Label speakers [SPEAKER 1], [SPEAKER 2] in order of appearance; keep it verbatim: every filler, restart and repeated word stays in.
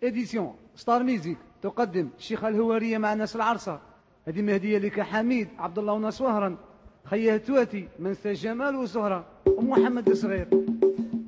[SPEAKER 1] اديسيون ستار ميوزيك تقدم الشيخة الهوارية مع ناس العرصة. هذه مهدية لك حميد عبد الله وناس وهران، خيه تواتي منسى جمال وزهرة ومحمد الصغير.